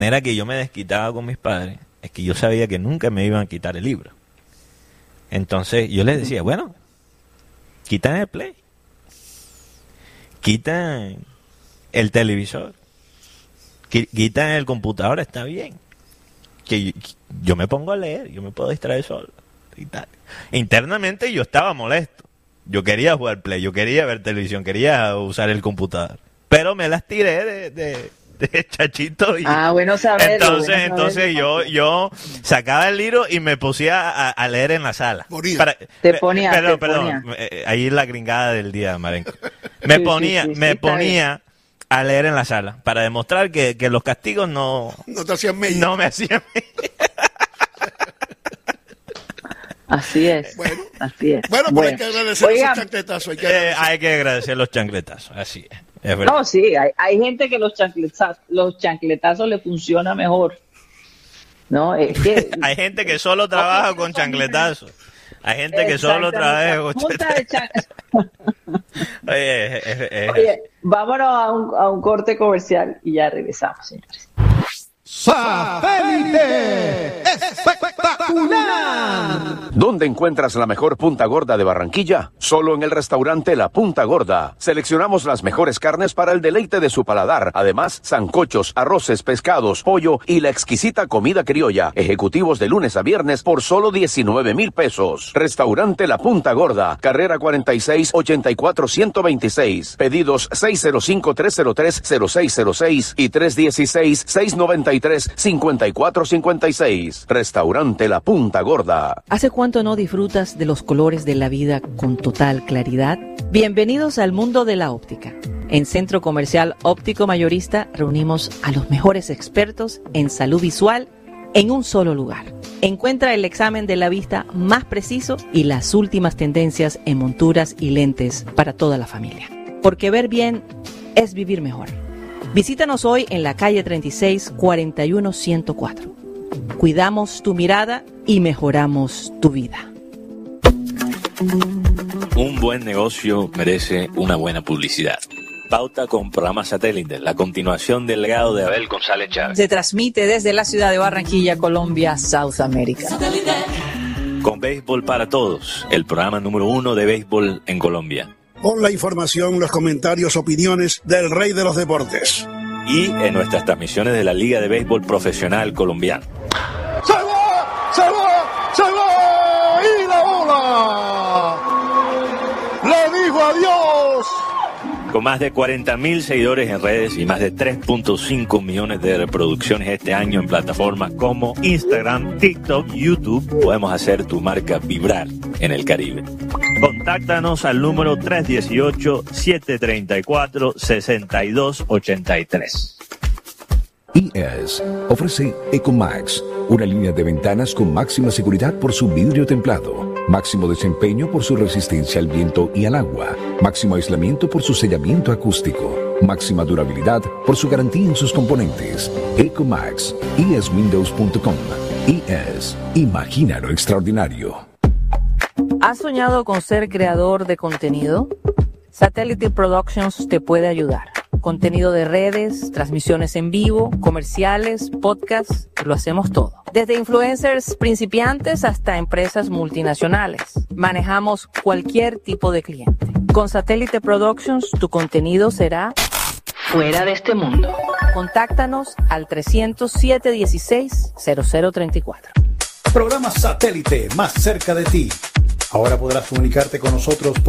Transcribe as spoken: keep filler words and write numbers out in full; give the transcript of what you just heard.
manera que yo me desquitaba con mis padres es que yo sabía que nunca me iban a quitar el libro. Entonces yo les decía, bueno, quitan el play, quitan el televisor, quitan el computador, está bien. Que yo, yo me pongo a leer, yo me puedo distraer solo. Y tal. Internamente yo estaba molesto. Yo quería jugar play, yo quería ver televisión, quería usar el computador. Pero me las tiré de... de de chachito y ah, bueno saberlo, entonces bueno entonces saberlo. yo yo sacaba el libro y me pusía a, a leer en la sala. Para, te ponía perdón te perdón ponía. Eh, ahí es la gringada del día, Marenco. Me sí, ponía sí, sí, me sí, ponía a leer en la sala para demostrar que, que los castigos no no te hacían mella. no me hacían mella. Así es. Bueno, así es. Bueno, pero bueno. Hay que agradecer Oigan, esos chancletazos. Hay que agradecer. Eh, hay que agradecer los chancletazos, así es. Es no, sí, hay, hay gente que los chancletazos, los chancletazos le funciona mejor. No, es que hay gente que solo trabaja con chancletazos. Hay gente que solo trabaja con chancletazos. Oye, es, es, es. Oye, vámonos a un, a un corte comercial y ya regresamos, señores. ¡Satélite espectacular! ¿Dónde encuentras la mejor punta gorda de Barranquilla? Solo en el restaurante La Punta Gorda. Seleccionamos las mejores carnes para el deleite de su paladar. Además, sancochos, arroces, pescados, pollo y la exquisita comida criolla. Ejecutivos de lunes a viernes por solo diecinueve mil pesos. Restaurante La Punta Gorda. Carrera cuarenta y seis, ochenta y cuatro, ciento veintiséis. Pedidos seis cero cinco, tres cero tres, cero seis cero seis y tres uno seis, seis nueve tres, cinco cuatro cinco seis. Restaurante La Punta Gorda. ¿Hace cuánto no disfrutas de los colores de la vida con total claridad? Bienvenidos al mundo de la óptica. En Centro Comercial Óptico Mayorista reunimos a los mejores expertos en salud visual en un solo lugar. Encuentra el examen de la vista más preciso y las últimas tendencias en monturas y lentes para toda la familia. Porque ver bien es vivir mejor. Visítanos hoy en la calle treinta y seis, cuarenta y uno, ciento cuatro. Cuidamos tu mirada y mejoramos tu vida. Un buen negocio merece una buena publicidad. Pauta con programa Satélite, la continuación del legado de Abel González Chávez. Se transmite desde la ciudad de Barranquilla, Colombia, South America. Con Béisbol para Todos, el programa número uno de béisbol en Colombia. Con la información, los comentarios, opiniones del rey de los deportes. Y en nuestras transmisiones de la Liga de Béisbol Profesional Colombiana. ¡Se va! ¡Se va! ¡Se va! ¡Y la bola! ¡Le dijo adiós! Con más de cuarenta mil seguidores en redes y más de tres punto cinco millones de reproducciones este año en plataformas como Instagram, TikTok, YouTube, podemos hacer tu marca vibrar en el Caribe. Contáctanos al número tres uno ocho, siete tres cuatro, seis dos ocho tres. I E S ofrece Ecomax, una línea de ventanas con máxima seguridad por su vidrio templado, máximo desempeño por su resistencia al viento y al agua, máximo aislamiento por su sellamiento acústico, máxima durabilidad por su garantía en sus componentes. Ecomax, I E S windows punto com. I E S, imagina lo extraordinario. ¿Has soñado con ser creador de contenido? Satellite Productions te puede ayudar. Contenido de redes, transmisiones en vivo, comerciales, podcasts, lo hacemos todo. Desde influencers principiantes hasta empresas multinacionales. Manejamos cualquier tipo de cliente. Con Satellite Productions, tu contenido será fuera de este mundo. Contáctanos al trescientos siete dieciséis, cero cero treinta y cuatro. Programa Satélite más cerca de ti. Ahora podrás comunicarte con nosotros por